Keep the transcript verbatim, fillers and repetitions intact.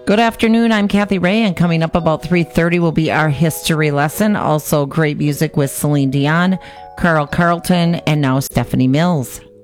Good afternoon. I'm Kathy Ray, and coming up about three thirty will be our history lesson. Also, great music with Celine Dion, Carl Carlton, and now Stephanie Mills.